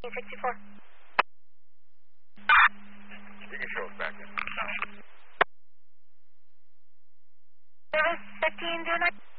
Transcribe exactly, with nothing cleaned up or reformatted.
sixty-four. You can show us back in. Service fifteen zero nine.